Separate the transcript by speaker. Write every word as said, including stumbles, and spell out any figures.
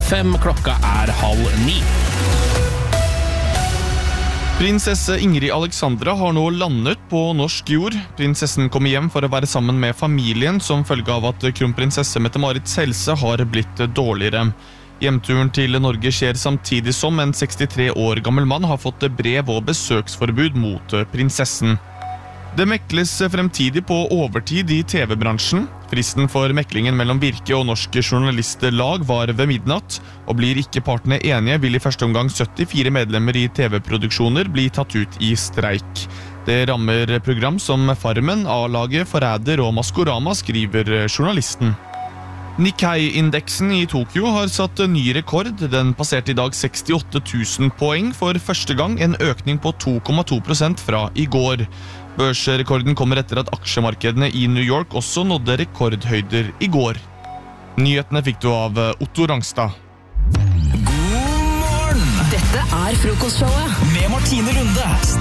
Speaker 1: fem, klokka er halv ni.
Speaker 2: Prinsesse Ingrid Alexandra har nå landet på norsk jord. Prinsessen kommer hjem for å være sammen med familien som følge av at kronprinsesse Mette-Marits helse har blitt dårligere. Hjemturen til Norge skjer samtidig som en sekstitre år gammel mann har fått brev og besøksforbud mot prinsessen. Det mekles fremtidig på overtid i T V-bransjen. Fristen for meklingen mellom Virke og Norsk Journalistlag var ved midnatt, og blir ikke partene enige vil i første omgang syttifire medlemmer i T V-produksjoner bli tatt ut i streik. Det rammer program som Farmen, A-laget, Forræder og Maskorama, skriver journalisten. Nikkei-indeksen i Tokyo har satt ny rekord. Den passerte i dag sekstiåtte tusen poeng for første gang, en økning på to komma to prosent fra i går. Børsrekorden kommer etter at aksjemarkedene i New York også nådde rekordhøyder i går. Nyhetene fikk du av Otto Rangstad.
Speaker 3: God morgen!
Speaker 4: Dette er frokostshowet
Speaker 3: med Martine Lunde.